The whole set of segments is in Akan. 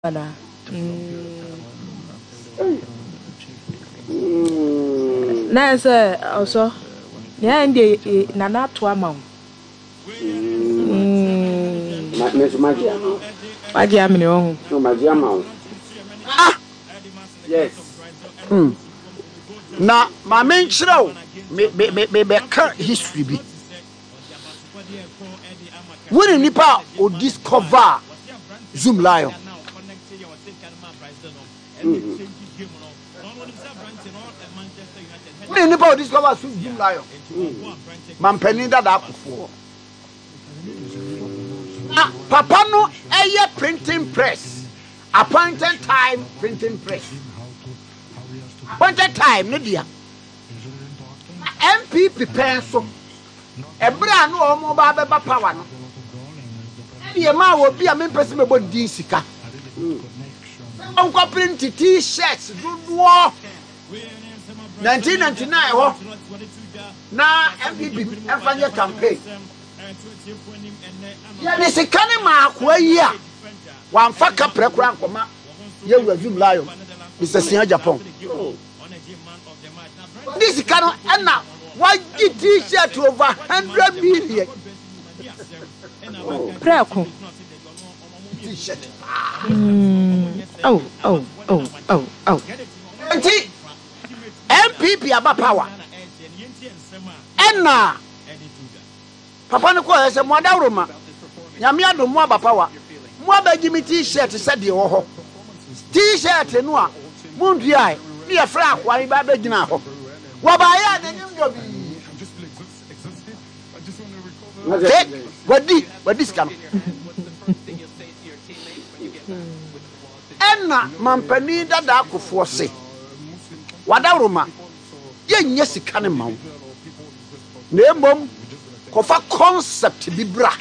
Ana. Na say also ya ndi na na to ama. Magia. Magia me ho. No magia ma. Ah. Yes. Na ma menchiraw me ka history bi. When nipa o discover Zoom Lion. When nipa o discover Zoom Lion. Mampani dada akofo. Papa no eye printing press. Appointed time printing press. Appointed time no dia. MPP penso. Ebra no omo ba beba power no. E ma wo bia me pese me bodi sika. Onko print t-shirts duduo. 1999 ho. Na MPP enfanye campaign. Ya ni sika ne ma akwa yi a. Wan fa kapre kura nkoma. Ye wu Zoom Lion. Mr. Sia Japan. This kind and now why did t-shirt over 100 million? Preko. T-shirt. Oh. MPP aba power. And now Papa no ko say mo adawroma. Nyame adom mo aba power. Mo aba gimi t-shirt said de wo ho. T-shirt no a mo ndua ne ye fra akwari ba ba gina ho. Wabaya na nyim dobi. Wadi skano. Enna mampani dada akofo se. Wadawroma ye nya sika ne mawo. Na embom kofa concept bibra.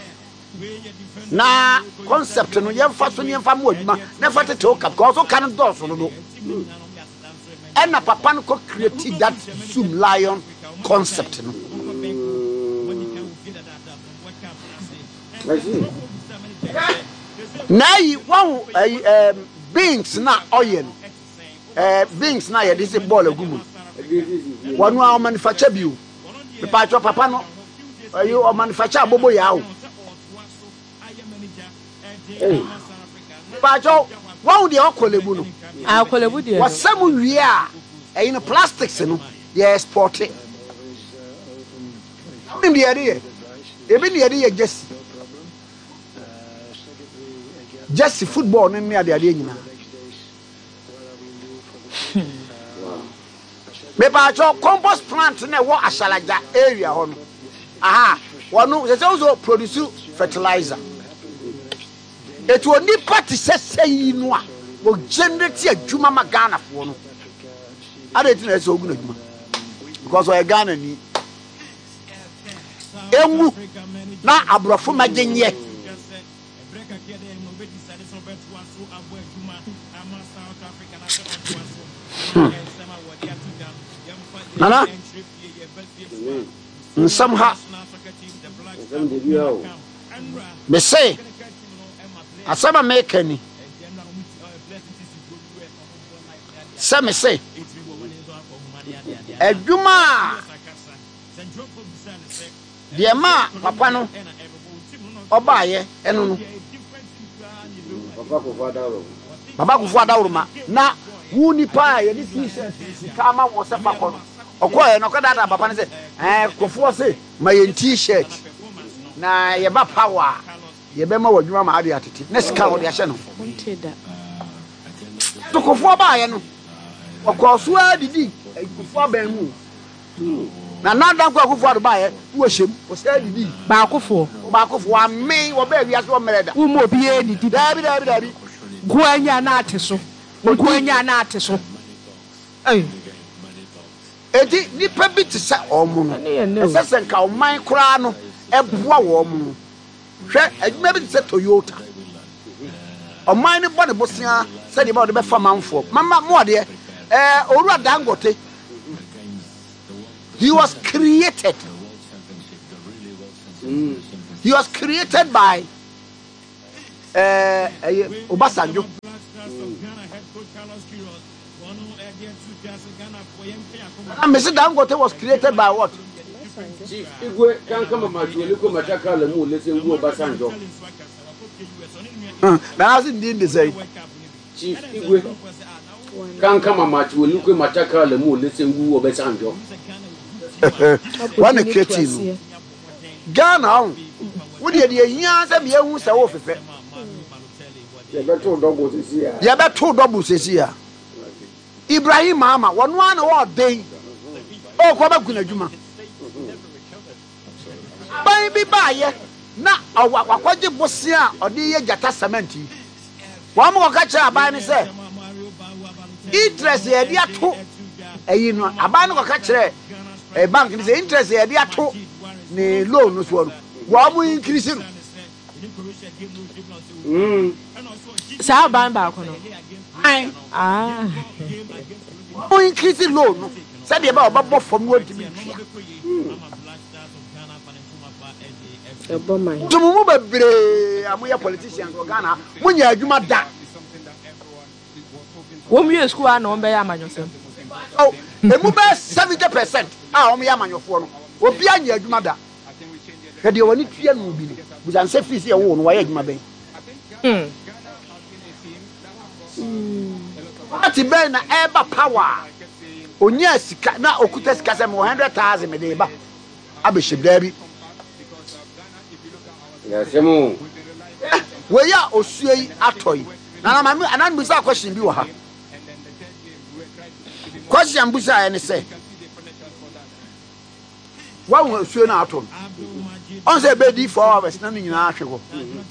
Na concept no ye mfa so ne mfa mo adwuma. Na fa tete o kap ko so kan do so no. And a papa no created that Zoom Lion concept. No? Now you want beings na oil. Beings na ya this ball of gumu. One wa manufacture you. The part of papa no. You manufacture bobo yao. Pacho one the okolebu no. Akolebu dia. What some we are in plastics no they export it. In the area. Even the area just football no me the area nyina. Me ba cho compost plant na wo Ashalaja area ho no. Aha, one they also produce fertilizer. It will need party say no a wo generate adwuma ma Ghana fo no. Ade tin eso ogun adwuma. Because we Ghana ni enwu na abrofo magenye. Nana somehow me say asaba make any me say adwuma de ma papa no obaye eno no baba ko fo adawroma na wu nipa ye di t-shirt sika ma wo se fa ko okoye no ko dada papa ne say kofo say ma ye t-shirt na ye ba power ye be ma wadwuma ma ade atete na sika wo de ahye no Monteda. to kofo ba ye no okoso adidi kofo ba mu na nada ko akofo ado ba ye wo hyem wo say adidi Ba akofo ame wo ba wiase wo mereda wo mo bi e ni di. dabi Guanya na ateso. Guanya na ateso. Eh. Edi nipa bi te se omo no. Sese nka oman kura no eboa wo omo no. Hwe adwuma bi te se Toyota. Oman ne bo ne bosia se de ba de be fa manfo. Mama mo de Owura Dangote. He was created. He was created by Obasanjo. And Mr. Dangote was created by what? Chief Igwe can come about you look at Matakala Mu, listen to Obasanjo. That's indeed the same. Chief Igwe can come about you look at Matakala Mu, listen to Obasanjo. One a kitchen. Ghana, would you hear be a woman so often? You better 2 doubles this year. You better 2 doubles this year. Ibrahim Mama, one award day. Oh, Kwabakuna Juma. Baby, buy na wakwaje bosia odi ye jata cement wa mo ka cha aban ni say interest ye dia to eyi no aban no ka kire bank ni say interest ye dia to ni loan no so no wa mo increase no sa aban ba ko no mo increase loan no say de ba obabo fom no ntimi Tumumu bebre amuya politicians o Ghana munya adwuma da wo mu school a no be ya amanyosem oh emu be 70% a o mu ya amanyofo no obi anya adwuma da kede woni tua no bi ni bujan se fees ye wo no wa ya adwuma ben ati ben na eba power onya sika na okuta sika se 100,000 me de ba abeshibdabi Yasemu. We ya osuei atoy. Na mama anan bisa question bi wo ha. Question bisa ene say. Wa wo osuei na atom. On say be di 4 hours na nyina ahwe go.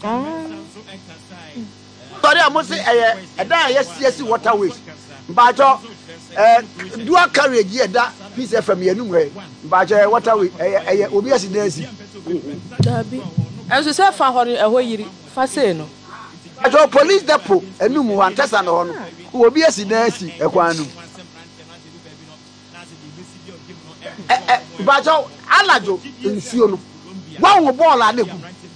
Sorry amosi edan yesi waterways. Mbajo dual carriage ye da peace fm ye numre. Mbajo waterway obi asi desi. Dabi. Enso se fa hori eho yiri fa se no. Ajo police depot enum wan tesa no no. Obi asi desi ekwan no. Bajo alajo nsuo no. Wa wo ball adeku.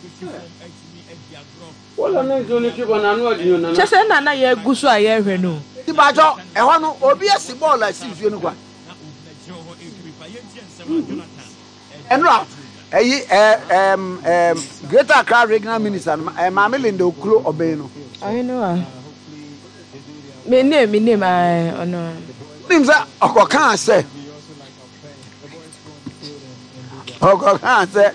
Wala na joni kiba na anu adinyo na. Chese na ye gusu a ye hwe no. Ti bajo eho no obi asi ball asi nsuo no kwa. Enra Greater Accra Regional Minister Mama Linda Okuro Obey no. I know. Me name ono. Nim say okokan say. Okokan say.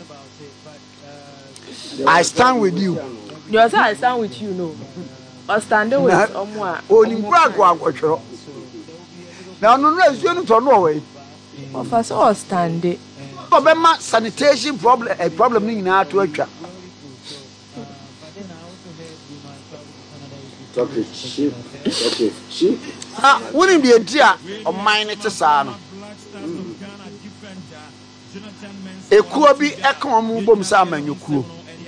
I stand with you. You say I stand with you no. I stand with omo a. Oni brag wa kwotwero. Na ono no azuo no to no we. Ofa so stand. Obema sanitation problem ni nyina to atwa. Okay, chief. Woni bi entia o mine te saa no. Ekuo bi eka omo bom sa amanyokuo.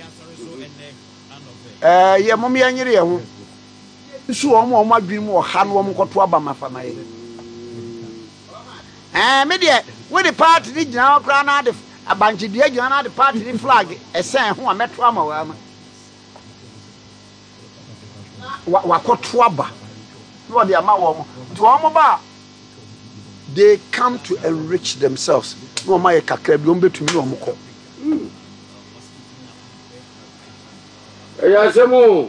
Ye mom ye nyere ye ho. Nsu omo adwin mu oha no omo koto aba mafama ye. Me de we the party ni gina okra na de abanchi de gina na de party ni flag esen ho ameto ama wa ma wa koto aba no de ama wo mo to omo ba they come to enrich themselves no ma ye kakra bi ombetumi no omo ko Yasemu.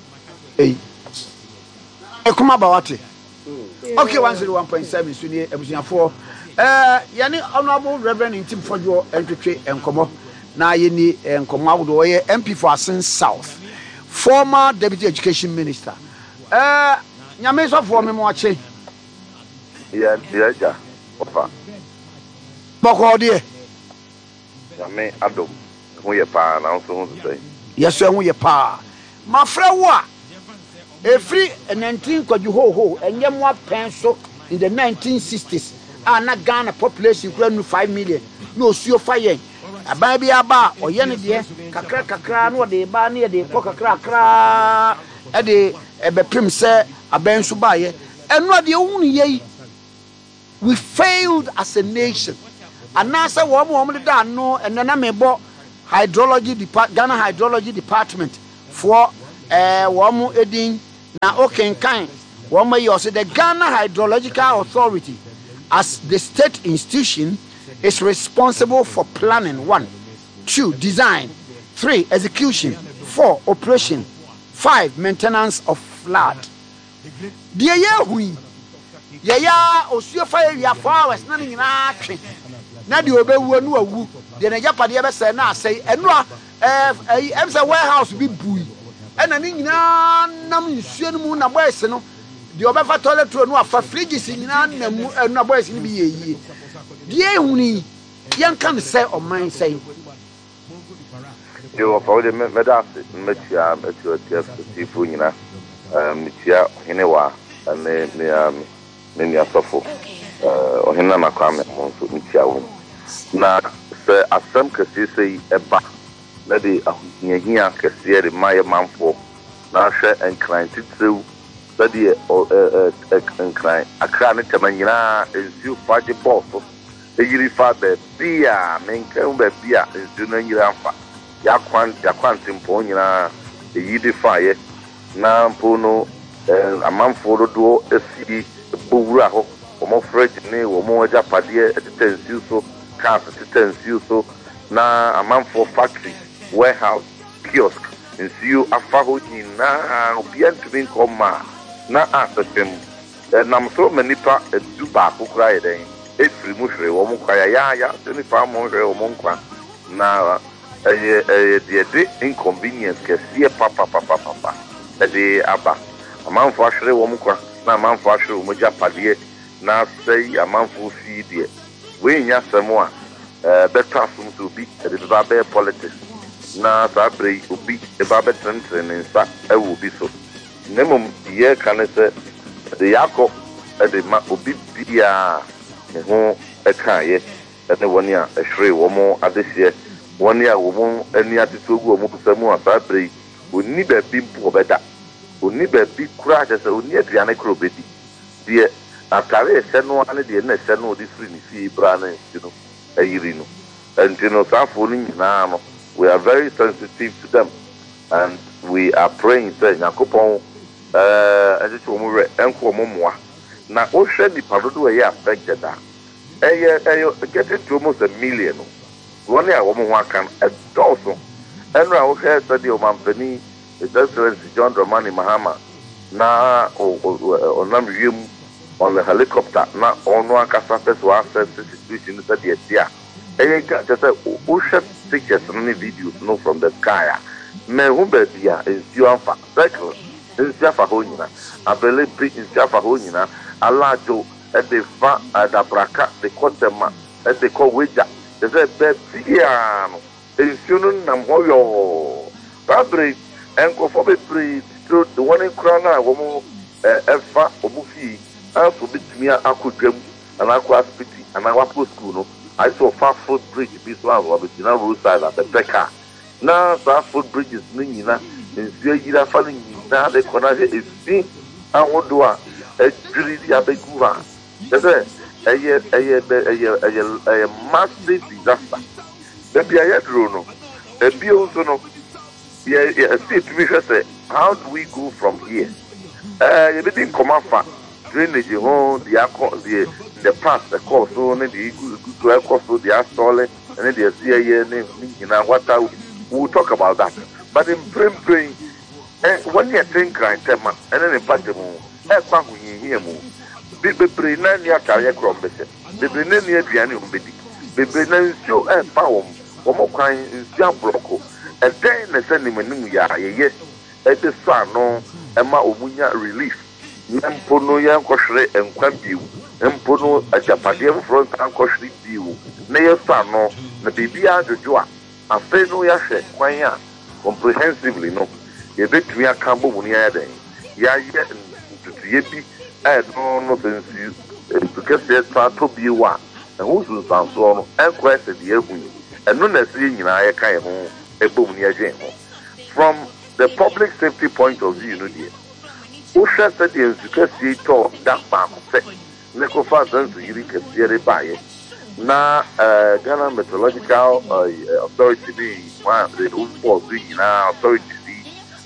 Ekuma ba wate okay 101.7 so ni ebusuafo yani honorable reverend Intim Fojo entwetwe enkomo na yeni enkomo awodo ye MP for Asin South former deputy education minister nyame so for me mo ache ja opa boko de nyame adom ho ye pa na so ho sei yeso ho ye pa mafra wo a every 19 kwaju ho enye mo apenso in the 1960s na Ghana population kura nu 5 million no osuo fa yen aban bi aba oye ne de kakra no de ba ne de ko kakra e de ebepim se aban su ba ye eno de ohunu ye we failed as a nation anasa wo mo de da no enana mebo hydrology department Ghana hydrology department for wɔn edin na okenkan wɔn yi ɔsɛ the Ghana Hydrological Authority as the state institution is responsible for planning 1, 2 design, 3 execution, 4 operation, 5 maintenance of flood. Deɛ yɛ hui yɛyɛ osuo fa area flowers na ne nyinaa twe na deɛ obewu no awu deɛ ne yapadeɛ bɛsɛ na asɛe ɛno a ɛm sɛ warehouse bi bui ɛna ne nyinaa nam nsuo no mu na boys no deɛ ɔbɛfa toilet roll no afa fridges nyinaa na mu na boys no bi yɛ yie deɛ huni yɛnka ne sɛ ɔman sɛ yo for the medase metia tifo nyina metia henewa ne ne asofo ohena na kwame monso metia wo na sɛ asɛm kɛse sɛ ɛba na de ahohiahia kɛseɛ de ma yɛ manfo na hwɛ nkran titrew sɛdeɛ nkran akra ne tɛma nyinaa nsuo fagye bɔɔso ɛyiri fa baabi a menkan baabi a nsuo no anyiri amfa yakwante mpɔ nyinaa ɛyi de faeɛ na mpo no amanfo dodoɔ asi bɔwura hɔ wɔn fridge ne wɔn agyapadeɛ ɛtetɛ nsuo so cars ɛtetɛ nsuo so na amanfo factory warehouse kiosk nsuo afa hɔ nyinaa obiara ntumi nkɔ ma na asɛsɛm nam so ma nipa edu baako koraa yɛ dɛn efiri mu hwere wɔn kwa yaaya sɛ nipa mo hwere wɔn kwa na ɛyɛ inconvenience kɛseɛ papa ɛde aba amanfo ahwere wɔn kwa na amanfo ahwere wɔn agyapadeɛ na sɛ amanfo fie deɛ wei nya sɛm a bɛtɔ asom sɛ obi ɛde bɛba bɛyɛ politics na saa bere yi obi ɛba bɛtenetene ne nsa ɛwɔ obi so na mmom yɛ ka ne sɛ ɛde yakɔ ɛde ma obi biara ne ho ɛkaeɛ ɛne wɔn a ɛhwere wɔn adehyeɛ wɔn a wɔn ani atete ogu wɔn kusa mu a saa bere yi onni baabi mpo ɔbɛda onni baabi koraa kyɛ sɛ onni aduane koraa ɔbɛdi deɛ atare ɛhyɛ no ane deɛ na ɛhyɛ no ɔde firi ne fie bra na nsuo no ayiri no nti no saafoɔ no nyinaa no we are very sensitive to them and we are praying sɛ nyankopɔn ɛkyekye wɔn werɛ ɛnkɔ wɔn mmoa na wohwɛ nipa dodoɔ ɛyɛ affected a ɛyɛ getting to almost 1 million no wɔn a wɔn ho aka no ɛdɔɔso ɛno a wohwɛ sɛdeɛ ɔmampani His Excellency John Dramani Mahama na ɔnam wiem on the helicopter na ɔno ankasa pɛ so assess the situation sɛdeɛ ɛte a ɛyɛ nka kyɛ sɛ wohwɛ pictures no ne videos no from the sky a mɛho baabi a nsuo amfa cycle nsuo afa hɔ nyina abɛlɛ bi nsuo afa hɔ nyina alaadwo ɛde fa adabraka de kɔ tɛma ɛde kɔ wagya kyɛ sɛ baabi a no nsuo no nam hɔ yɔɔ babere nkɔfɔ bebree titiro de wɔn nkura no a wɔn ɛfa wɔn fie afɔ betumi akɔ dwam anaa akɔ asipiti anaa wakɔ sukuu no ayɛ sɛ ɔfa foot bridge bi so a wɔabɛgyina roadside abɛpɛ kaa na saa foot bridges no nyina nsuo ayiri afa no nyinaa de kɔ na hwɛ efi ahodoɔ a adwiri de abɛgu ha kyɛ sɛ ɛyɛ massive disaster baabi a yɛduro no ebio nso no yɛsi etumi hwɛ sɛ how do we go from here yɛbɛdi nkɔmɔ afa drainage ho the past ɛkɔɔ so ne de egu so ɛkɔ so de asɔle ne de esi ɛyɛ ne nyinaa wata we will talk about that but mprempren wɔn yɛ te nkran tɛma ɛne ne pati mu ɛkɔ ahohiahia mu bebree na ni atare korɔ mbɛsɛ bebree na ni aduane mbɛdi bebree na nsuo ɛfa wɔn kwan nsuo aborɔko ɛdɛn na sɛ nimanim yɛ ayɛyɛ ɛde so ano ɛma ɔmunya relief mpo no yɛn nkɔhwere nkwa biu mpo no agyapadeɛ foforɔ nka nkɔhwere biu na yɛ so ano na biribi adwodwo a afei no yɛahwɛ kwan a comprehensively no yɛbɛtumi aka bɔ mu no yɛayɛ dɛn yɛayɛ ntutuyɛ bi ɛno no sɛ nsu kɛseɛ sa atɔ bio a ɛho sunsansoɔ no ɛnkɔ ɛsɛ deɛ ahu yi ɛno na ɛsɛ yɛ nyinaa yɛka yɛ ho ɛbɔ mu no yɛagyen ho from the public safety point of view no deɛ wohwɛ sɛdeɛ nsu kɛseɛ tɔɔ da baako pɛ ne kɔfa sa nsu yiri kɛseɛ de baeɛ na Ghana Meteorological Authority ne the Force nyinaa authority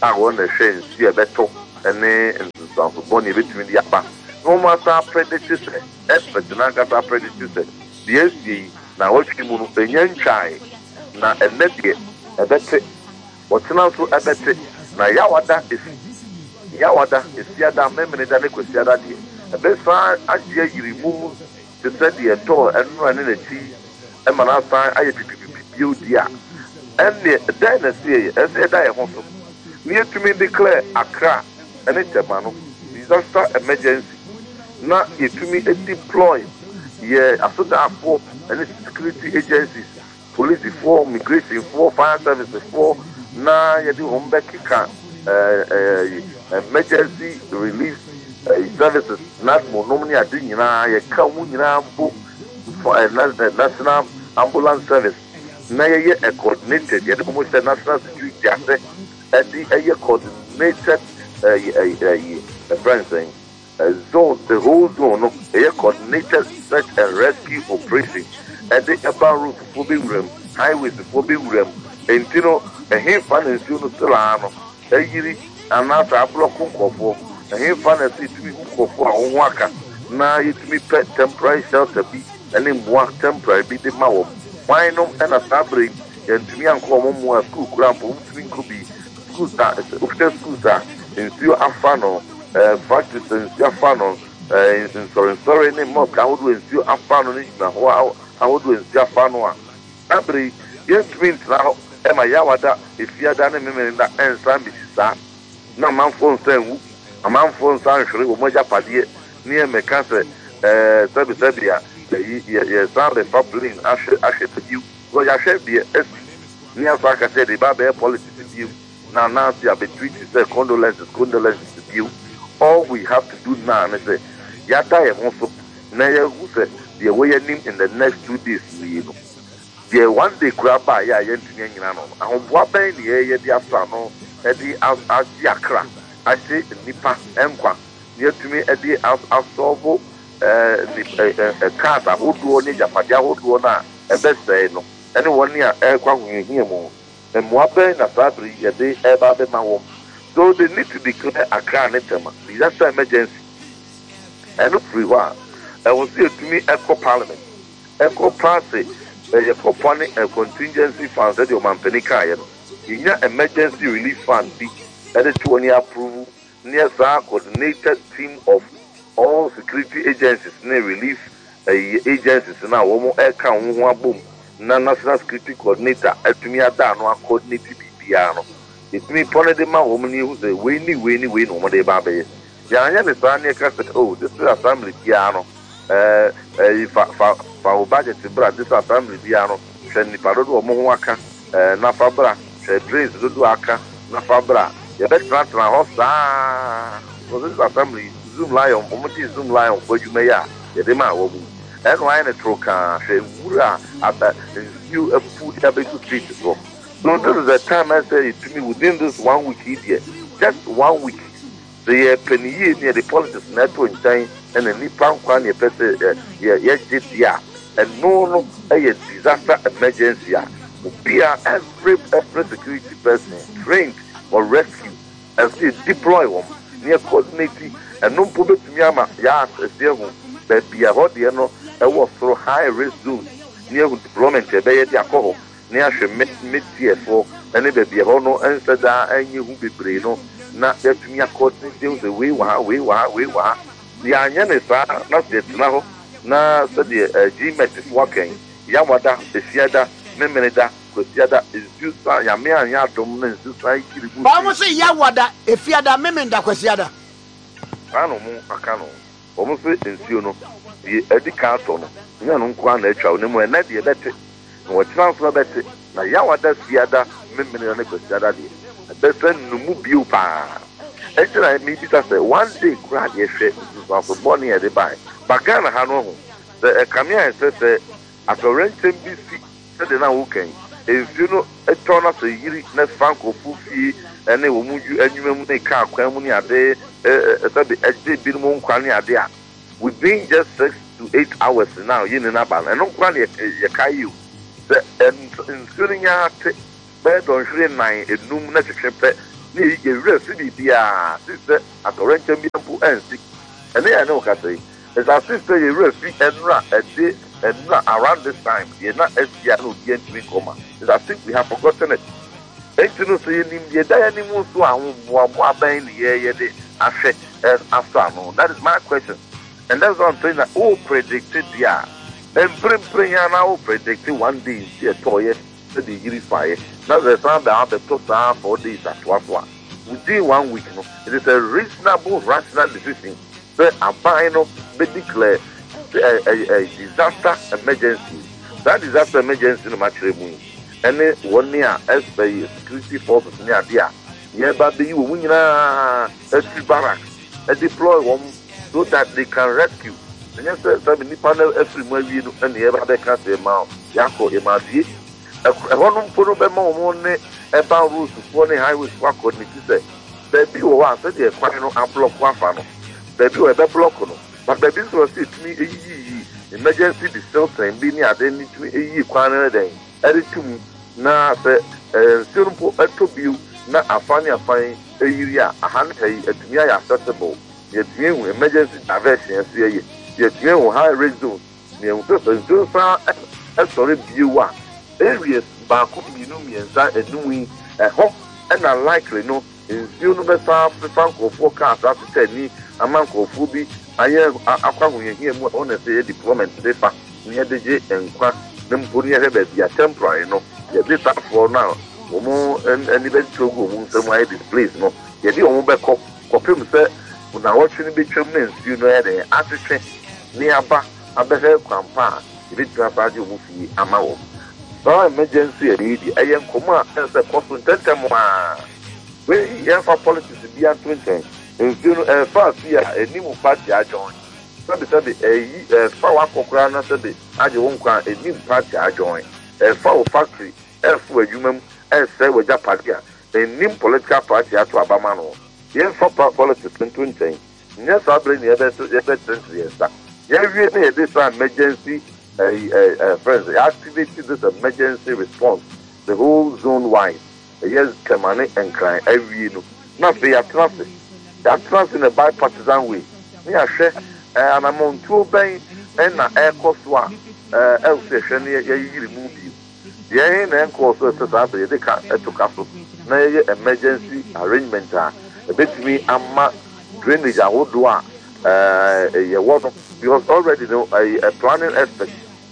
I want to share and see a better and some bonnie between the upper. No matter predators, expert Nagata predators, the SG, now watch him on a young child, now a net a better, what's now so a better. Now Yawada is Yada memory than it was Yada. A best far as you remove the set the door and run in a tea, and Manasa, I you dear. And then I say, as I want to. Near to me declare Accra and it's a man disaster emergency. Now you to me a deploy. Yeah, I saw that for and security agencies, police for, migration for, fire services for. Now you do home back emergency relief services. Not more normally I didn't know you come for a national ambulance service. Now you are coordinated. You almost the national security asset. And the coordinated zone, the whole zone, a coordinated search and rescue operation. And the upper route for big room, highways for big room, and you know, a hand fan and soon Solano, a year, and after a block of a hand fan and see to me for a worker. Now it's me pet temporary shelter be, and in one temporary be the mouth. Why no and a fabric, and to me and common more school cramp, could be. Schools are in still Afano, practice in still Afano, in sorry, name more. I would do in still Afano, I would do in still Afano. Abri, yes, means now, Emma Yawada, if you are done a minute that ends Sambisa. No man phone saying, a man phone sanctuary, Moja Padia, near Mecasa, Sabia, the sound of Fablin, Asher to you, Royal Shebia, near Saka said, the Baba politics to you. Now, Nancy, I've been treated, say, condolences to you. All we have to do now is say, Yata and also, Naya, who said, the way name in the next 2 days, you know. The one day grab by Yantiano. I hope what by the air, the afternoon, at the Asiakra. I say, Nipa, Emqua, near to me at the Asobo, a car, I would do on it, Japadia would do on a best say, no. Anyone near aircraft will hear more. And Mwabe na Fabri, a day ever the man. So they need to declare a crown disaster emergency. And look free one. I will see to me Echo Parliament. Echo Party, a component a contingency fund that your man Penica. In your emergency relief fund, at the 20 approval, near our coordinated team of all security agencies, near relief agencies now, one more air count, one boom. National Security Coordinator, Altumia coordinated piano. It's me, Ponedema, woman who's a winny, no more day, baby. Yan is only said, oh, this is a family piano. If our budget is brought, this is a family piano. Send the Parado or Moaka, Nafabra, Shedris, Luduaka, Nafabra. You better transfer a horse. So this is a family Zoom Lion, Omoti Zoom Lion, where you may are, the demand will be. And why in a troca, you a food habit to treat it. So this is the time I say to me within this 1 week here, just 1 week. The penny near the politics network in time and a Nippon Kwan, a person, and no, a disaster emergency. Be every security person trained or rescue and still deploy one near coordinating and no problem to Yama, Yas, a dear one, but be a hot no. I was through high risk zone near deployment, a bay at the alcohol, near she mid CFO, and if be a hono and said that I knew who be brino, not that to me according to the way were. The onion is not yet now, now said the GMET is working. Yamada, the Siada, Memeneda, Cosiada is just Yamia and Yadom, society. Vamos say Yawada, if Yada Memenda Cosiada. I know more, I can't. Almost in Siono. The educator, no one can let you know, and not the better. No transfer better. Now, Yawada Siada, Mimina Cosiada, a better Numubu pa. Actually, I mean, it as a 1 day grad, yes, for money at the buy. Bagana Hano, the Camia says, after renting BC, said the now working. If you know a turn of the year, next Franco Fufi, and they will move you, and you may car, Quamuni a day, a Bilmon Quania there. Within just 6 to 8 hours now, in an aban, and no one Yakayu. The ensuing bed on 9 a noon necessary ni ye refi bia sister atorenche bi ampu ensi ene ya ne okase is our sister ye refi enra ede enra around this time ye na esia no die ntimi koma is I think we have forgotten it entino so ye nim ye da ya nim so ahwo boabo aban ni ye de ahwe after no that is my question and that's what I'm saying that all predicted dia and prim ya now predicted one day ye toye the yiri fire now the sound that have to start 4 days at 12 within 1 week no it is a reasonable rational decision that a final be declare a disaster emergency that disaster emergency no match remu any 1 year as by security forces near there yeah but the you nyina a barracks a deploy one so that they can rescue and yes sir ni panel every month you know and ever they can say ma yako e ma die honum poro be ma omo ne e ba rules for the highways for coordinate say there be one say the kwan no a block afa no there be we be block no but there be so sit me emergency distress be ni ade ni tu kwan na den e tum na se sirumpo atobiu na afani eyiri a ahan kai atumi ya accessible ye tumi emergency diversion ye ye tumi high risk zone ni so fa sorry biwa areas ba ko minu mienza enui ho na likely no nzio no be fa franco forecast at 10 ni amanko fu bi aye akwahuye hie mu on say deployment dey fa ni edeje enkwa na mponi ye be bia temporary no ye dey start for now omo any be chogo mu nsem aye displace no ye dey omo be kopim se na watching be twem na nzio no ye dey atwetwe ni aba abehe kwampa ibi trapa di omo fi amawo so emergency e aye nkoma ense koso ntentem a we here for politics be at 20 nzio first year enimu party ajoin sabi fa wa kokra na sabi aje won kwa enimu party ajoin fa o factory fu adwumam say we japadi a enimu political party ato abama no here for politics 2020 yes abre ni ebe 20 years that yeah we na this emergency friends activated this emergency response the whole zone wide yes Kamane and cry every no not be a traffic in a bipartisan way me a share and among two bay and na air cost one else session ye remove you yeah and course so they can to castle na emergency arrangement a bit me amma drainage a would do because already know a planning aspect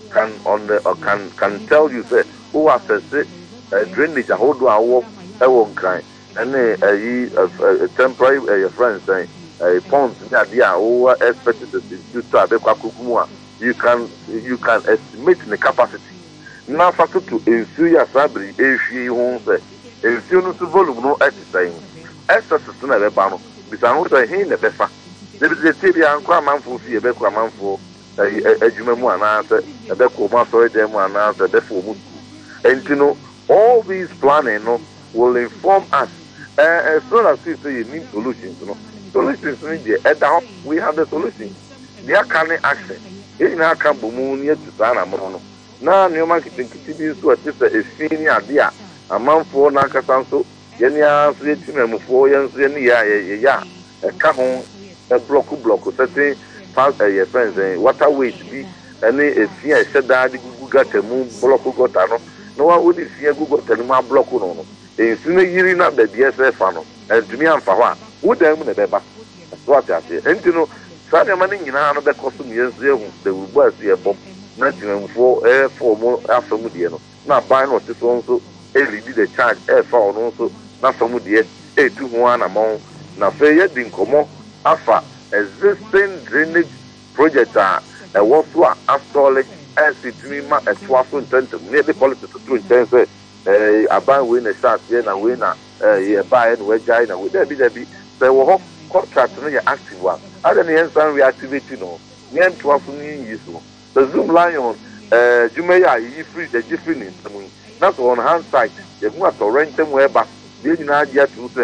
can tell you say who assess it drainage a whole do a walk won't cry and a temporary friends say a pond idea who expected to start you can estimate the capacity now factor to ensure your sabri if you won't say if you know to volume no exercise excess to never ban because I hear the befa the tibia and cram for fear be cram for a human one answer a beco sorry them one answer therefore and you know all these planning will inform us as soon as we say you need solutions solutions we have the solution there can action in our camp near to Sana Mono now new marketing continue to assist a senior idea a month for Nakasanso Yenya 3 years ya a kahon a block setting past a friends and waterways be any a fear said that you got a moon block got no one would see Google Telema block on a sooner yearing up the DSF funnel and to me and Fawa would them in the beba. That's what I say. And you know, Saturday morning in another costume years there, they will buy a bomb 1904 for more after Mudiano. Not buying what this also a did a charge air for also not from Mudia, a 2-1 among Nafaya Dinkomo, Alpha, existing drainage project a Waswa after as it means a 12 intent, nearly politics to intense. A buy win a shot, then a winner, a buy and wedge, and with there be there were contract to your active one. I don't know, reactivating near 12 years. The Zoom Lion, Jumaya, you free the different not on hand side, you want to rent them wherever the idea to say,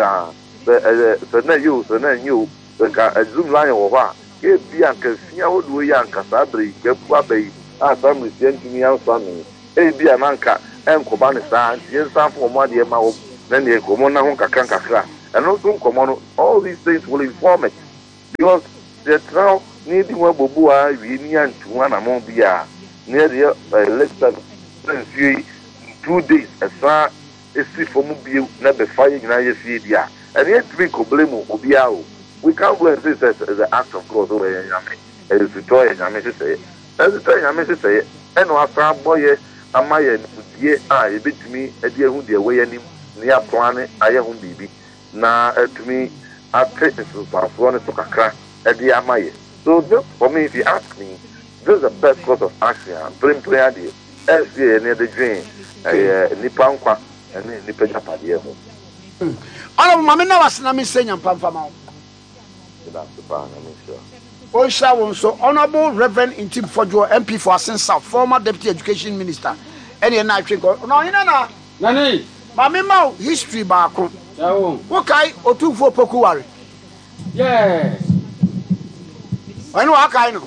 the new, the Zoom Lion over. Give Bianca, see how do we Yanka Sabri, Gapuabe. Some recent to me outside. A be an anchor and Kobani San, yes, some for money, then the Komona Honka Kankakra, and also come all these things will inform it because the trial needing one bobua we need to one among the near the less than 2 days as far as see for mobile never fire in IFC and yet we could blame Obiao. We can't blame this as the act of God over Yami. As the toy and Yami say, as the toy Yami say, and our farm boy, and my dear eye bit to me a dear who dear way any near planet, I am baby. Now to me, I take this for one to crack at the Amaye. So just for me, if you ask me, this is the best course of action. Bring prayer day, SCA near the drain, Nipanqua, and Nipajapadia. All of Mamma was not missing and Pamfama. That's the plan, I'm sure. Osha so Honorable Reverend Intim Fojo MP for Asen South, former Deputy Education Minister. Any night drink. No, Nani. Mamma history back. Okay, Otu for Pokuari. Yes. I know how kind of.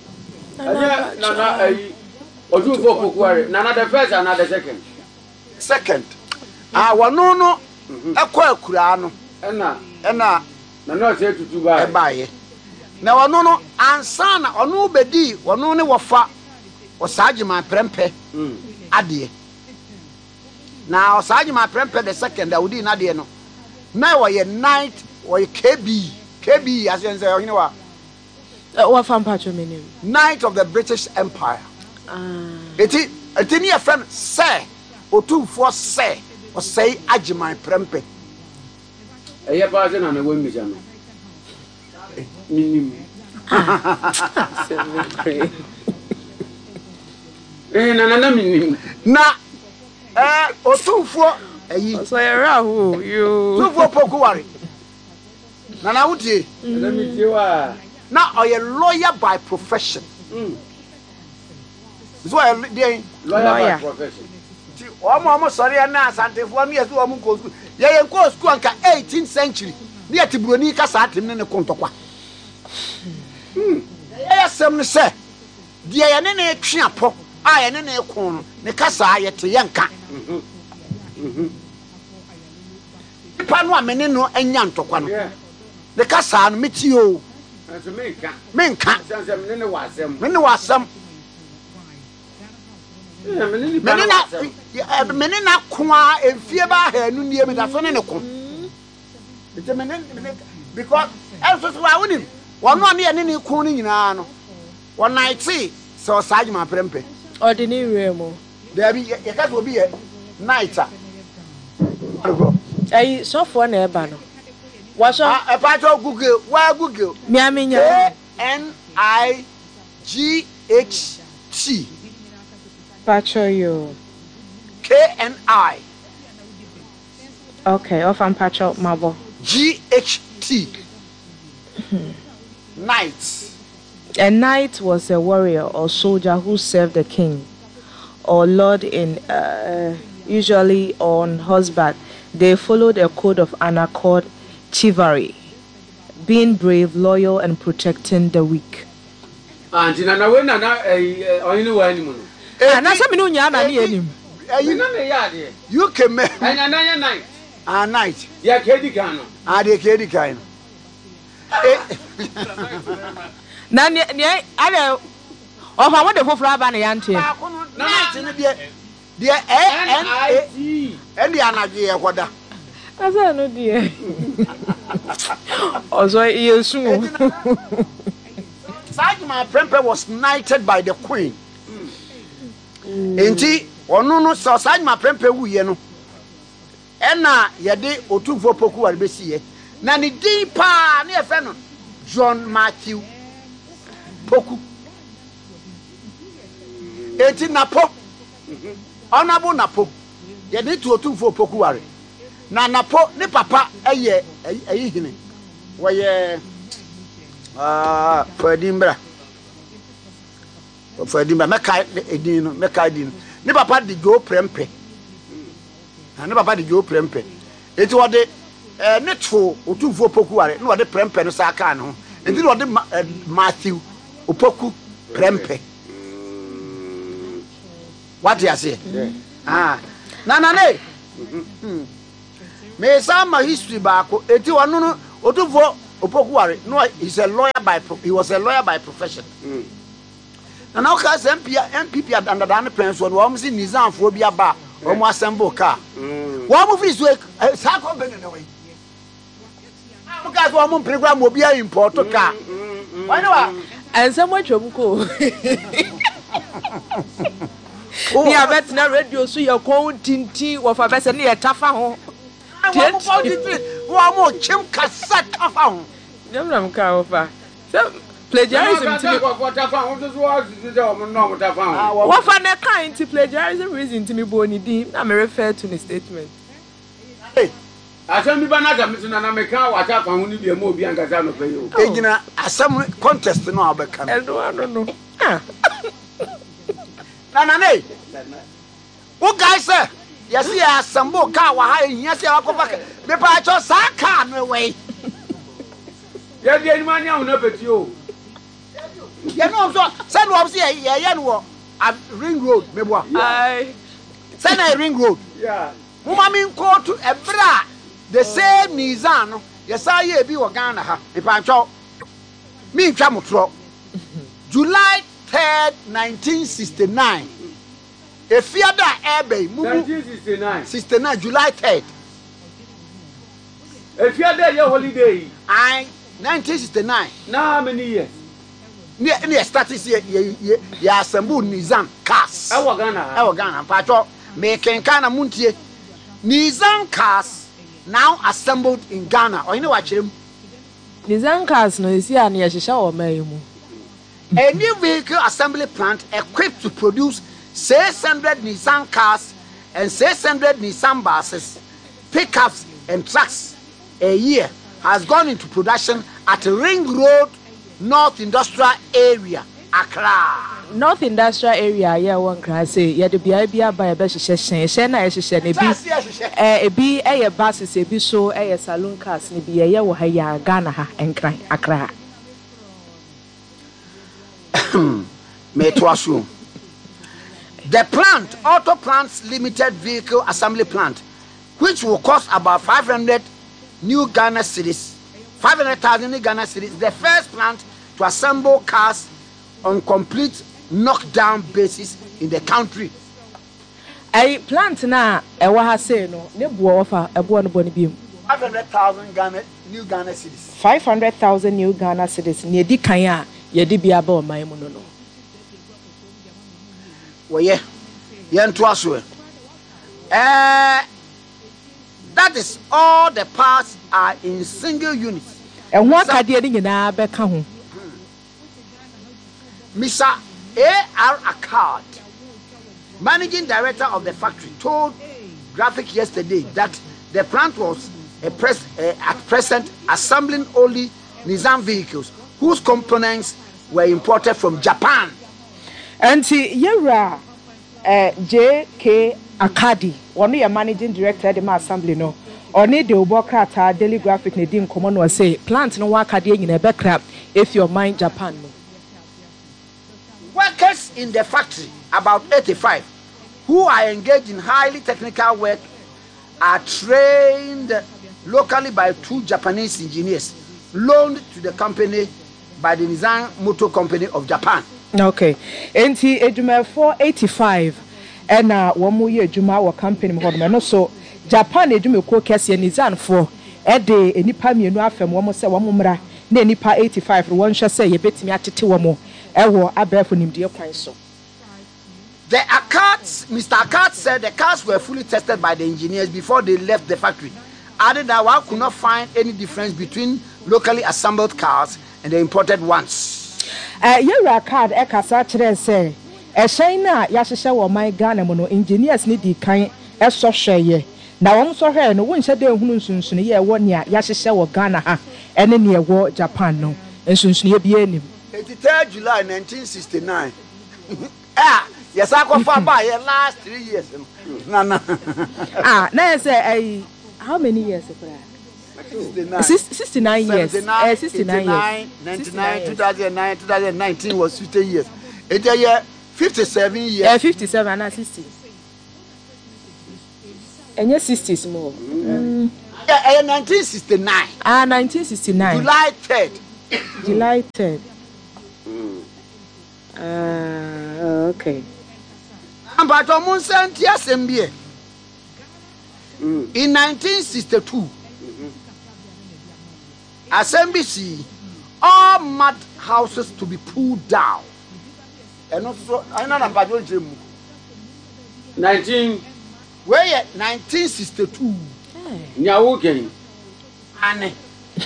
Nana, Otu for Pokuari. Nana the first, another second. Second. No. A quail curano. Enna. Nana said to buy. Now, no, ansana, or no bedi, or no, ne wafa, or Sajima Prempe, Adie. Now, Sajima Prempe the second, I would in Adiano. Now, a night or a KB, as you say, you know what from patrimony? Knight of the British Empire. It is a tiny friend, say, or 2 for say, or say Ajima Prempe. A year passing on a women. Na Otunfo so Rahu you Otunfo Pokuari Nana Uti let me see why now are you lawyer by profession so lawyer by profession omo sorry na asantefo no yeso omo ko school ye ko school anka 18th century ne atibroni ka sa atem ne kontokwa Ayasem ne se dia ye ne na twe apo a ye ne na ekon no ne kasa ye te ye nka pa no amene no anya ntokwa no ne kasa no meti o so menka menka mene wasem mene na kwa enfie ba ha nu nie me da so ne ne ko because also wa wonim wono ne ye ne ko ni nyina no won night so Sajima Prempe ordinary mo there be ye ka obi ye night ai so for na eba no wa so e pa to Google mi amenya NIGHT Pacho you KNI okay off and Pacho Mabo GHT Knight. A knight was a warrior or soldier who served the king or lord in usually on horseback. They followed a code of honor called chivalry, being brave, loyal, and protecting the weak. Auntie Nana, when Nana, I know anyone. And that's something on Yana. You can make another night. A night. Yeah, Katie Cano. The Katie Cano. Nani, I know. Oh, I want the whole flower banner, Auntie. Dear ANIT and the Anagia, what the? I said, no, dear. Also, you soon. Sajima Prempe was knighted by the Queen. Enti, no, so Sajima Prempe wu ye no. Ena yede Otunfo Pokuari besi ye. Na ni din pa na efe no John Matthew Poku. Enti Napo. Honorable Napo. Yede to Otunfo Pokuari. Na Napo ne papa eye hine. Woye Fadimbra mekai edin no mekai din ne papa de go prempe ne papa de go prempe eti wo de ne to Otunfo Pokuari ne wo de prempe no sa aka no enti wo de Matthew Opoku prempe what you say na ne me sama history baako eti wonu no otufo opokuware no he's a lawyer he was a lawyer by profession. And now cause MPP under the prince one wo msi nizamfo bi aba wo mo assemble car wo mo free so sa ko ben na we am ka so mo program obi a import car why no and someone chomko ni abet na radio so your kon tinti wo fa bese na ye tafa ho wo mo chim cassette tafa ho dem ka ofa plagiarism to what for the kind to plagiarism reason to me boni din na me refer to the statement. Hey, asem bi banata mituna na me kan wata fa hu ni bi mo obi angasa no pe yo. Egina asem contest no abeka. I don't know. Na ne. Who guys say? Yes, ya asembo ka wa ha ehia se wakofa. Me pa cho sa ka no we. Ya di ani mania hu na peti o. You know so send what say ya no ring road meboa I send a ring road yeah mama min ko to ebra the same Nissan no yesa ye bi wo Ghana ha me pa twa mi twa motro July 3rd 1969 efiada ebe mu 1969 July 3rd efiada ye holiday 1969 na many years ne status ya assemble Nissan cars ewo Ghana pacho me kenka na muntie Nissan cars now assembled in Ghana or you know what chirem Nissan cars no isi an ye hihya o mayimu a new vehicle assembly plant equipped to produce 600 Nissan cars and 600 Nissan buses, pickups and trucks a year has gone into production at Ring Road North Industrial Area, Accra. North Industrial Area, yeah, one can say, yeah, the BIB by a best session, Shana, a B, a buses, a B so, a saloon cars, and be a year or Haya, Ghana, and cry, Accra. May to assume the plant, Auto Plants Limited Vehicle Assembly Plant, which will cost about 500 new Ghana cedis. 500,000 Ghana cedis, the first plant to assemble cars on complete knockdown basis in the country. A plant na e wa ha say no ne bo offer e bo no bo ne bi 500,000 new Ghana cedis. 500,000 new Ghana cedis ne di kan a ye di bia ba o man mu no no. Wo ye to aso that is all the parts are in single units. And what idea ni na be ka ho. Mr. A.R. Akkad, managing director of the factory, told Graphic yesterday that the plant was at present assembling only Nissan vehicles whose components were imported from Japan. And Yera J.K. Akkad, one your managing director of the assembly no. Or need the Ubokrata Daily Graphic Nedim Common was say plant no one in a backcrap if you mind Japan. Workers in the factory, about 85, who are engaged in highly technical work, are trained locally by 2 Japanese engineers loaned to the company by the Nissan Motor Company of Japan. Okay. Enti ejuma 485 and one more year juma or company no so Japan ejuma ko kese Nissan for ede enipa mienu afem wo mo se wo mmra na enipa 85 won hwe se ye betimi atete wo mo ewo abefo nimde kwan so. The Akkads, Mr. Akkad said the cars were fully tested by the engineers before they left the factory. Added that one could not find any difference between locally assembled cars and the imported ones. Yera Akkad ekasa kire se ehyen na ya hyehyɛ wo man Ghana mo no engineers ni di kan eso hweye na won so hwe no won hye de hunu nsunsun ye wo nia ya hyehyɛ wo Ghana ha ene ne wo Japan no nsunsun ye bi enim 83 July 1969 yes I go for by last 3 years na na say how many years for that 69 years 69 years 99 2009 2019 was 50 years it year 57 years 57 and 60 and 60s more 1969. 1969. July 3rd. July 3rd. Okay. But in 1962, Assembly all mud houses to be pulled down. And also, I know about 1962. Nyawoken. Ane.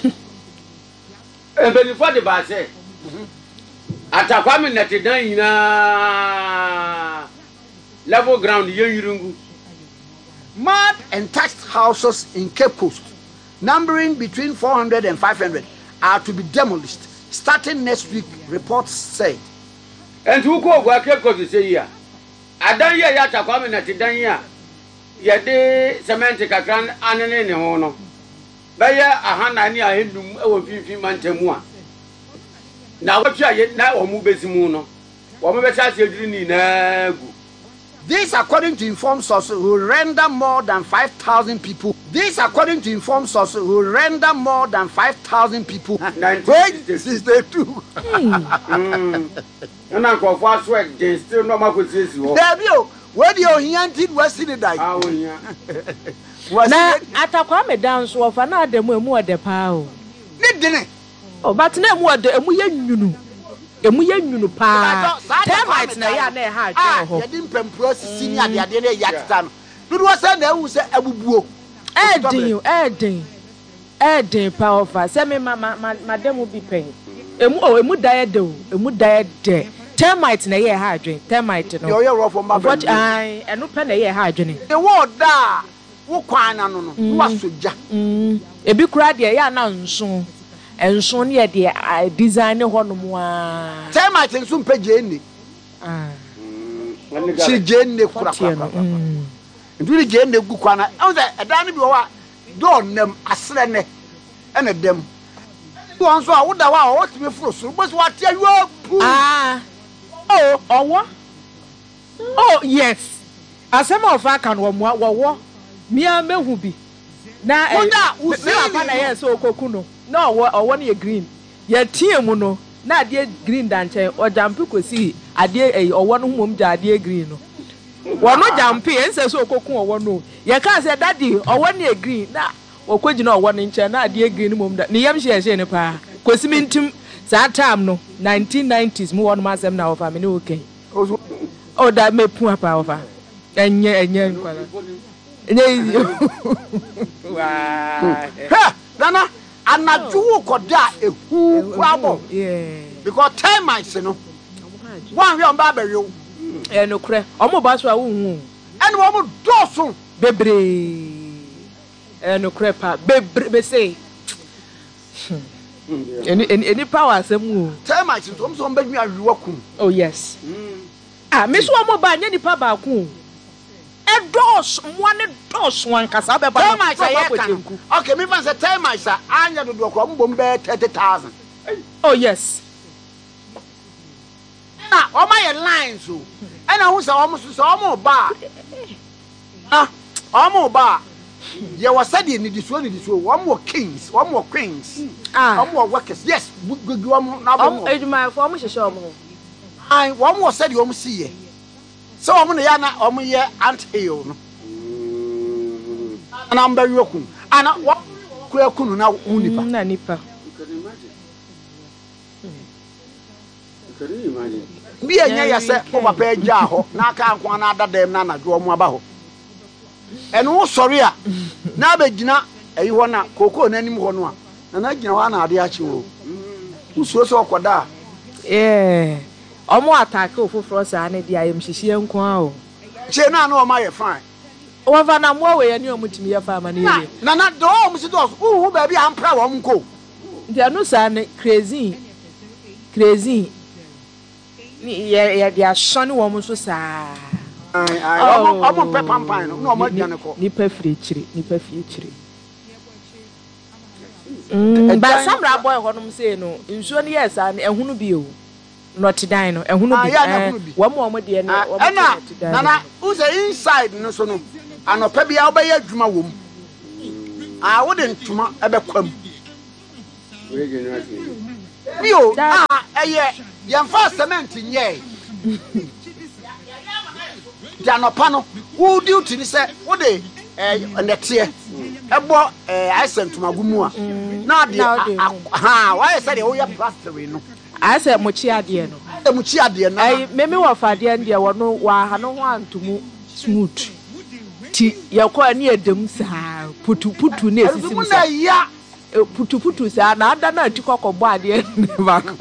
And before the base. Atakwame natidan ina level ground yirungu. Mud and thatched houses in Cape Coast, numbering between 400 and 500, are to be demolished starting next week, reports said. And who go work Cape Coast say here? Adan ya Atakwame natidan ya. Yede cement kakran anene ne ho no. Baya ahana ni ahedum e wo fifi mantemu a. Na watwa ye na omu besimu no. Omu be cha sediri ni na gu. This, according to informed sources, will render more than 5,000 people. This, according to informed sources, will render more than 5,000 people. 1962. And Uncle Fastweg, they still no more could say so. Where do you hear did was in the day? Na Atakwame dance so for na dem emu ode pa o. Nidine. Oh, but na emu ode emu ye nwunu. Emu ye nwunu pa. Termite na ya na ha adwo ho. Ye di mpempro sisi ni ade ade na yatita no. Dudu wasa na ehu se abubuo. Eden pa ofa. Se me madam bi pen. Emu dae de o. Emu dae de. Termite na ye ha adwen. Termite no. Yo rough on my But I enu pe na ye ha adwen. The word da wo kwan na no wasoja. Ebi kura de ya na nso. Enso ne ye de design ho no mo a. Termite nso mpage ni. Si jenne kura. Nduri jenne gu kwana. O se edan bi wo a do nam asre ne ene dem. Won so a wo da wa o timi furo so. Bo so wa tia yo. Oh, owo. Oh, yes. Asema of aka no wo. Me amehu bi. Na na na yes okoku no. Na owo na green. Ye tie mu no. Na ade green dan chen o jampi kosi ade owo no humom ja ade green no. Wo no jampi ense so okoku owo no. Ye kan say daddy owo na green na okoji na owo no nchen na ade green mom da. Ni yam hye ne pa. Kosi mintim that time no 1990s mu won masem na ofa me ne okay. Oh that me pu apa ofa. Enye nkwala. Enye. Wow. Ha, Nana anaju koda ehu kwabo. Yeah. Because termites no. One we on Barbary. No kre. Omo ba so a wo hu. And wo doso Bebre. No kre pa. Bebre be say. Any power asemu. Termites so be nwa wiwakum. Oh yes. Me so omo ba nya nipa ba ku. Dos one dos one kasa be ba. Termites okay, me fan say termites anya do kro mbom be 30,000. Oh yes. Na o my lines so. And I who say omo ba. Omo ba. Ye was said in this one one more kings, one more queens. One more workers. Yes, good one now. Ejuma for mo hye omo. I one more said you omo see. So omo na ya na omo ye ant hill no. And I'm very yoku. And what kura kunu na unipa. Na nipa. Can you imagine? Bi enya ya se o papa agya ho na aka anko na adadam na anadwo omo aba ho. Eno sorry a na begina eyi ho na koko na anim ho no a na gina ho na ade achi wo. Usuo so okoda. Omo attack ofoforo sa na dia yem hihie nko a o. Che na o ma ye fine. Over na mo we ani omutimi ya fa ma na ye. Na do o mu si do hu ba bi ampra wo nko. Dia no sa na crazy. Ni ya dia shone wo mu so sa. Omo pe pampan no omo dia ne ko. Ni pa fie chiri. Ba samra boy honom say no nsuo ne yes an ehunu bi o. Not dying no ehunu bi. Wo mo de no wo mo na who say inside no so no anopa bia obey adwuma wo mu Ah, wouldn't tuma ebekwam. We generate. Bio, yamfa cement nye. Janopano, who duty ni say, what they next year? Ebo isen tuma gumua. Now why I said we are plastering no. I said mochi adie no. The mochi adie no. I me wa fade and dia wono wa ha no ho antumu smooth. Ti yakọ ani edem sa putu na esisi sa. Ya putu sa na ada na atikọ bọ ade ba ko.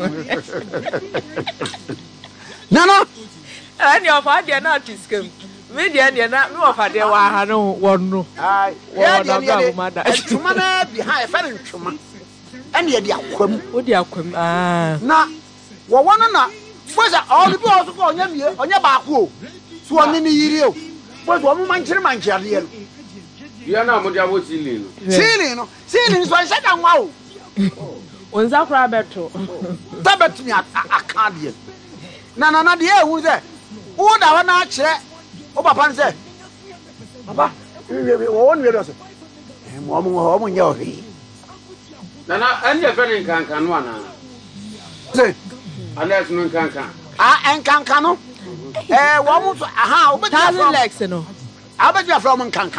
Nana. Ani of ade na atiskem. Me dia na me of ade wa ha no wono. Ai. Ya dia mada. Tuma na behind fa ntuma. Ene ye dia kwam. O dia kwam. Ah. Na wo wono na foza all the people ko onya ba ko o. So oni ni yiri o. But one man chiri man chiri no. You na mo dia wo sili no. Sili so I said am wow. Onza kra beto. Tabet me aka de. Na de e hu se. Wo da wa na kire. O papa nse. Papa, wo won we do so. Mo nya o hi. Na anya fe ni kankan no ana. Se. Ana sunu kankan. En kankan no. Wo mo aha, o be 1,000 legs no. Abaja from nkanka.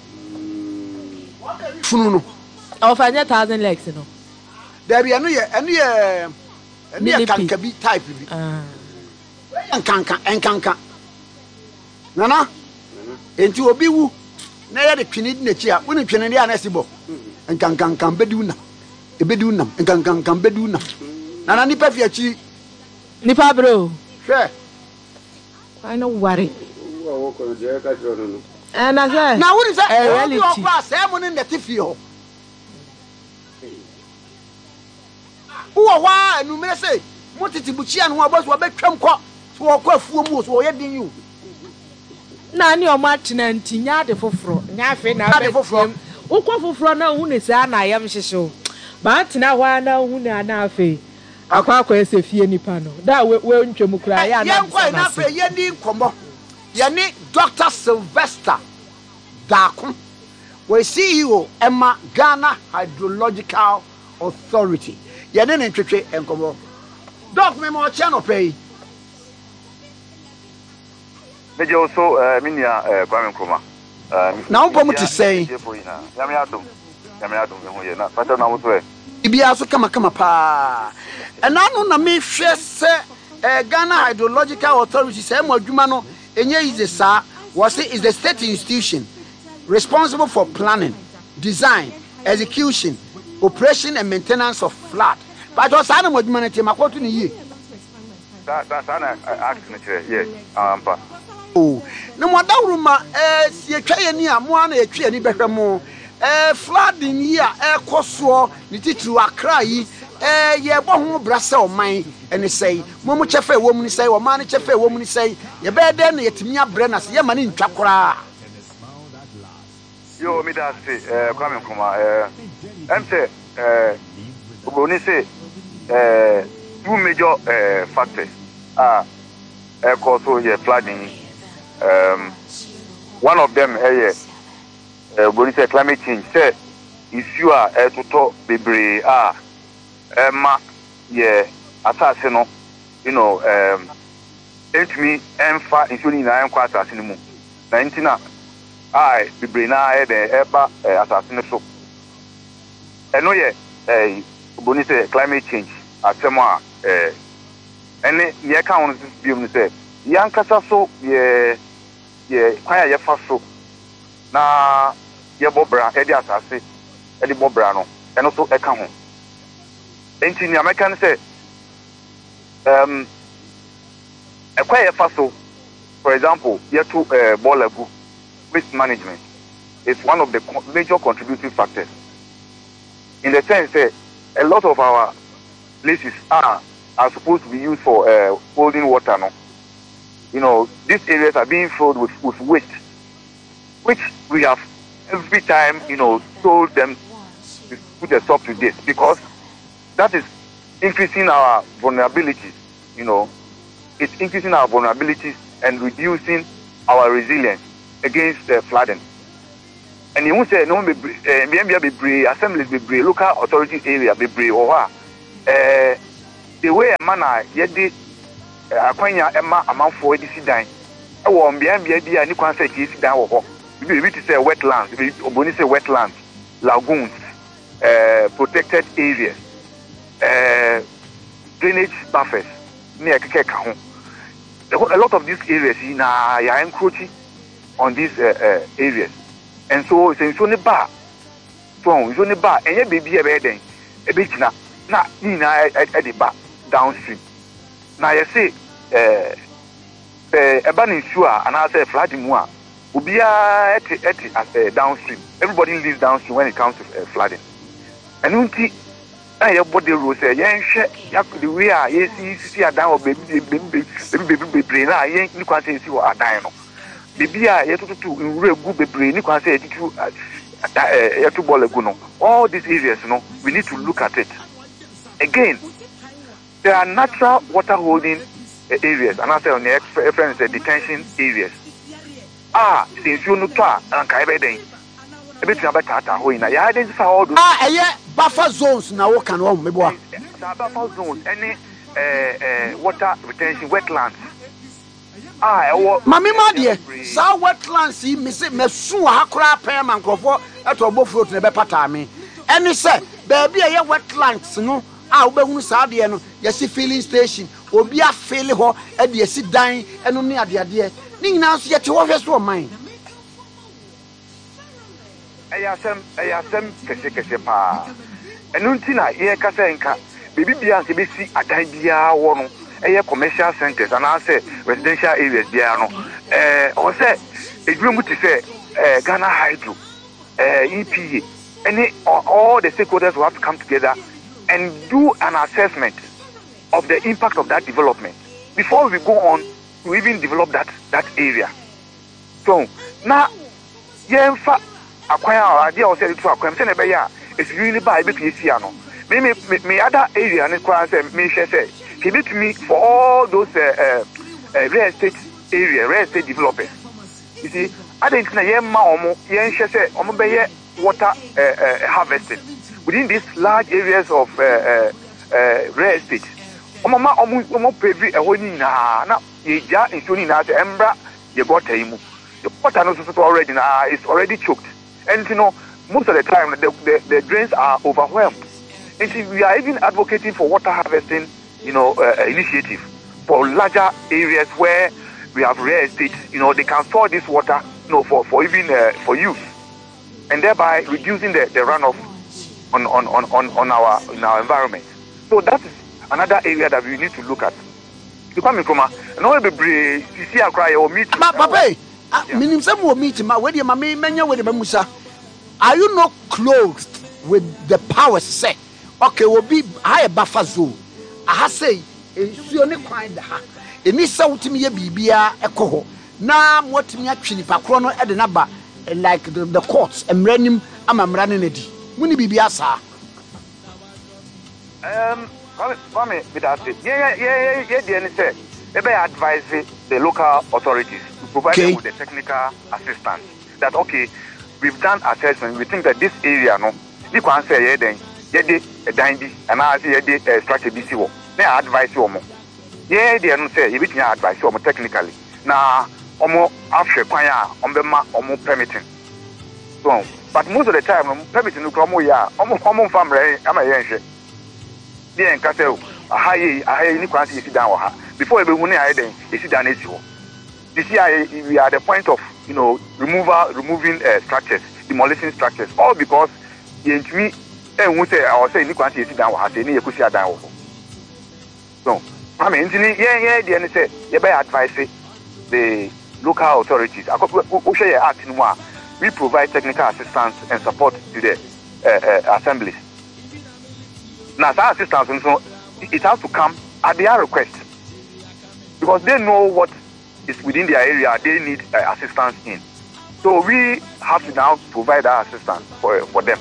Funu no. O fa nya 1,000 legs no. There be enu ye kanka bi type bi. Nkanka. Nana. Enti obi wu. Na ye de twini di na chi a, woni twini dia na sibo. Nkanka bedu na. Ebedu nam. Nkanka bedu na. Nana ni pa fi achi. Nipa bro. Hwe. I know worry. Wo ko je ka joro no. And I say, now what is that? Reality. Someone in the TV. Who are you may say? What is Buchi and who was what become caught to walk a few moves or yet you? Nani or Martin and Tina de Fofro, Nafe, Nafe from Ukofro, no, who is an I am so. But now I know who are Nafe. I can't say Fiani Pano. That won't you cry? I am quite enough. Ye come. Ye Dr. Sylvester Daku. We see you, Emma Ghana Hydrological Authority. Ye didn't treat and come. Doc, me more channel pay. They also, Minia, Kwame Nkrumah. Now, come to say, Yamiadum, but now, Ibiaso kama pa. And I know na me hwe se Ghana Hydrological Authority say mo adwuma no enye is the was it is the state institution responsible for planning, design, execution, operation and maintenance of flood. But was ana mo adwuma na te makoto ni yi. That's an act yes. Oh, no mo dawruma si etwa ye ni a mo ana etwa ni behwe mo. Flooding here, Koso, Nititu Accra, ye bon brasa o mine, and they say, Momo Chefe woman say, or man Chefe woman say, ye better than yet me up Brennas, ye man in Chakra. Yo, me that say, coming from I'm say, Uboni say, two major factors are Koso, ye flooding. One of them, when say climate change, say if you are to talk bebre ma assassin, you know, me emfa including na em kwata asinu mu 19 bebre na eba assassin so eno ye when say climate change asemo ene ye ka won biom say yankasa so ye kwaya ye fa so na ye bobra e di asase e di bobra no eno so e ka ho enti ni American say e kwa ye faso for example ye to bolagu waste management is one of the major contributing factors in the sense that a lot of our places are supposed to be used for holding water no you know these areas are being filled with waste which we have every time, you know, told them to put a stop to this because that is increasing our vulnerabilities, you know. It's increasing our vulnerabilities and reducing our resilience against flooding. and you say no be assemblies be local authority area be or the way a man yedi akwanya ema amanfo edi sidan e wo mbia bia ni kwan say ki sidan wo ho bi to say wetlands bi oboni say wetlands lagoons protected areas drainage buffers near keke ho a lot of these areas na ya encroaching on these areas, and so it's only bar enye baby e be den e be tina na ni na e de ba downstream na you say eba ni sure and I say flood mu a obia at downstream. Everybody lives downstream when it comes to flooding. And unti na your body rules say yen hwe the way a see adan o baby na yen ni kwan say si o adan no baby a yetutu nru egu bebre ni kwan say yetutu yetu ball egu no. All these areas no, we need to look at it again. There are natural water holding areas, and I say on the reference detention areas. Since you know and Kaibeden, a bit about Tata Hoina, you identify all those buffer zones now. Can one maybe buffer zones, any water retention wetlands. Mammy, my dear, so wetlands see Miss Messu Hakra Pam and Crawford at a buffalo to the Bepatami. And he said, there be a wetlands, no. I'll be on Saturday, yes, filling station, will be a failure at the sit dying and only at the idea. Now, yet you always for mine. I ask them, Kese, and Untina, ye Kasenka, baby Bianca, BC, at idea one, a commercial centers, and I say residential areas, Biano, or say, a dream to say, Ghana Hydro, EPA, and all the stakeholders will have to come together and do an assessment of the impact of that development before we go on to even develop that area. So now, acquire idea or say to acquire it's really by BPCano. Me other area and it me say he beat me for all those real estate area, real estate developers. You see, I didn't know water harvesting within these large areas of real estate. Pevi a honi na ya insuni na embra ye got him. The water no already na is already choked. And you know, most of the time the drains are overwhelmed. And we are even advocating for water harvesting, initiative for larger areas where we have real estate. They can store this water, for even for use, and thereby reducing the runoff on our environment. So that is another area that we need to look at. You come from no be see cry or meet. Papa, minim some will meet ma where my menya with the Musa. Are you not clothed with the power set? Okay, will be higher buffer zone. I say, it's only quite the hack. It needs south to me a bibia echo. Now, what me actually Pacrono at the number like the courts and random I'm running it. When you be sir. Mami, without it. Yeah, the say, maybe advise the local authorities to provide them with the technical assistance. That we've done assessment. We think that this area, you can say, a dandy, and I say, a structure BC. They advise you more. They don't say, you can advise you more technically. Now, after choir, permitting. So, but most of the time, permitting to come here, almost family, I'm a young. They and Castle, a high inequality is down before everyone I then is done issue. This year, we are at the point of removing structures, demolishing structures, all because me and we say our say inequality is down has any Kusia down. So, I mean, the say, you better advise the local authorities. We provide technical assistance and support to the assemblies. Now, that assistance, it has to come at their request because they know what is within their area they need assistance in. So we have to now provide that assistance for them.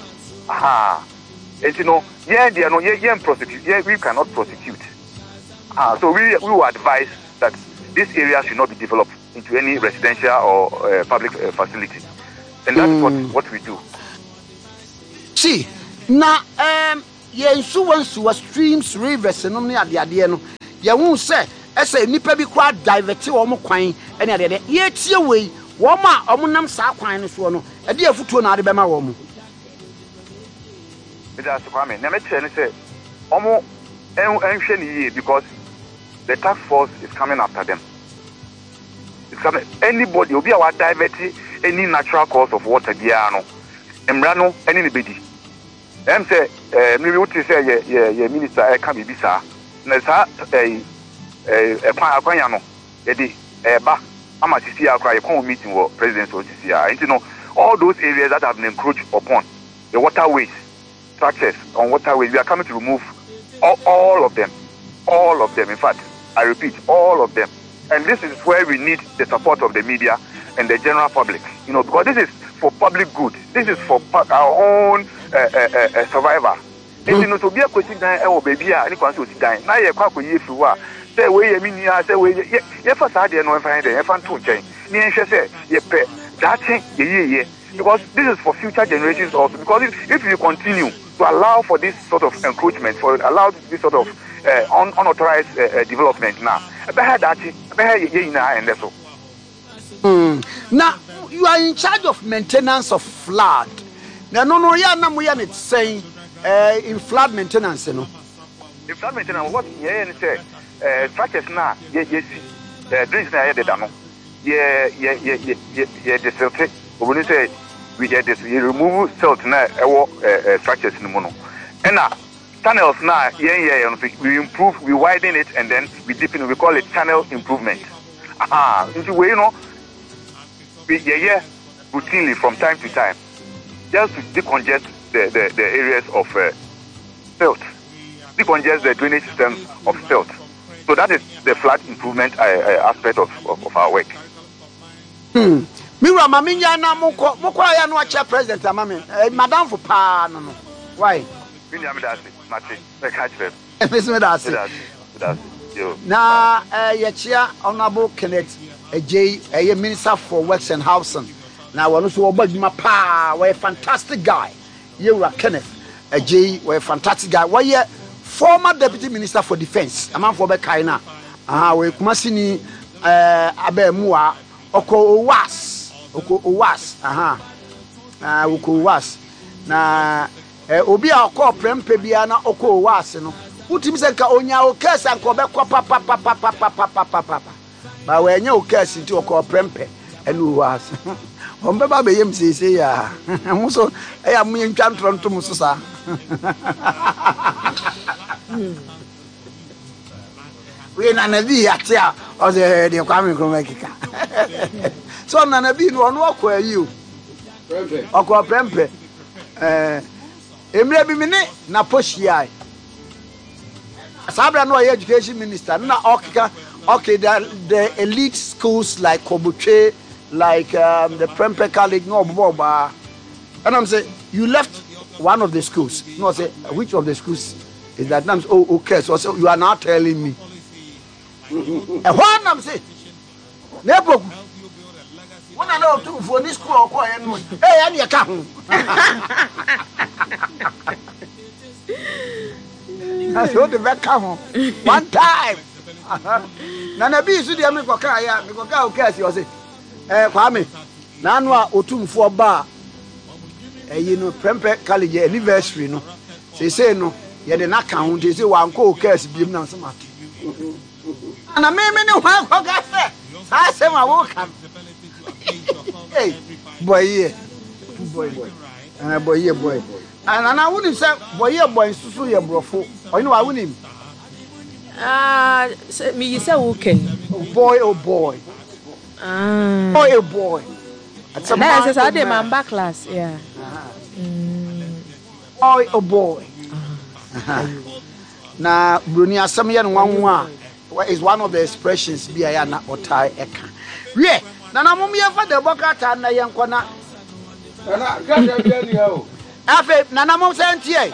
And prosecute. We cannot prosecute. So we will advise that this area should not be developed into any residential or public facility. And that is what we do. See, now, yensu streams, rivers, and only at the idea. You won't say, as a nipper be quite diverted or more quine, and at the yet your way, Woma, Omunam Saquine is one, a dear foot to another Bema woman. That's the comment. Never say, Omo, because the task force is coming after them. It's coming. Anybody will be our diverting any natural cause of water, Diano, Embrano, anybody. Them say, maybe what you say, yeah, minister, I can't be bisa. Nessa a Payano, Eddie, Eba, Amatisia, cry a meeting with President Osia. And you know, all those areas that have been encroached upon, the waterways, structures on waterways, we are coming to remove all of them. All of them, in fact, I repeat, all of them. And this is where we need the support of the media and the general public, you know, because this is for public good. This is for our own survival. And you know, to be a question, oh baby, I need to die. Now you're quite if you are. Say where you mean, say where you first had the no find the fan to change. Niensha say, you pay that thing, yeah. Because this is for future generations also. Because if you continue to allow for this sort of encroachment, for allow this sort of unauthorized development now, now you are in charge of maintenance of flood. Now no ya na mo ya net saying in flood maintenance no. In flood maintenance what yeah say structures na yes drains na the dano. Yeah the filter we say we get this we remove silt na structures no mo no. And channels now, we improve, we widen it, and then we deepen it. We call it channel improvement. Into way, you know, we routinely from time to time, just to decongest the areas of silt, decongest the drainage systems of silt. So that is the flood improvement aspect of our work. Mira, Mamiya na moko ya no chair president amame. Madam for pa no. Why? Now, Honorable Kenneth a Minister for Works and Housing. Now, one who was my pa, we're a fantastic guy. You are Kenneth we're a fantastic guy. Why, you former Deputy Minister for Defense, a man for Bekaina. We Kumasini Abe Mua, Oko Owas, Oko Owas. Na obi a ko prempe bia na oko wase no utim se nka onya o kesa nka obekwa papa ba we nya o kesa nti oko prempe enu wase ombe ba be yem sese ya muso e ya mu ntwa ntronto muso sa we na nabi atia o ze de kwa mi kro makika so na nabi no ono akwa yi o prempe oko prempe Emre Bimini na Poshiai. Sabra no education minister. Na okay the elite schools like Kobuche, like the Prempe College, no Boba. And I'm saying you left one of the schools. No, I say which of the schools is that? I'm saying, okay. So you are not telling me. And one I'm saying, Nebo. When I know two for this school, hey, and you come. I saw the back come one time. Nana B. Sudia Mikoka, Mikoka, okay, you say, Kwame, Nanwa Otum for bar. You know, Prempe College anniversary, no. Say, no, you did not count, they say, one co case, be now some. And I may know one I say, my walk. Hey, boy, boy. And I wouldn't say, boy, Susu, your brofo. Or you know, I wouldn't. Me, you say, okay. Boy, oh boy. Oh boy. That's I did my back class, yeah. Oh boy. Now, Brunia Samian one is one of the expressions be a na otai eka. Yeah. Nana mummy for the Bocata na Yankwana. Afe, Nana Mum sent ye.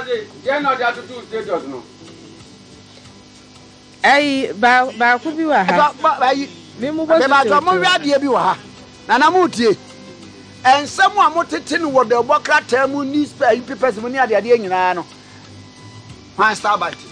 Hey, ba could be wa. Nana Muti. ensem a motete no wo de bokra ta mu newspaper papers mu ni ade ade nyina no. One star bite.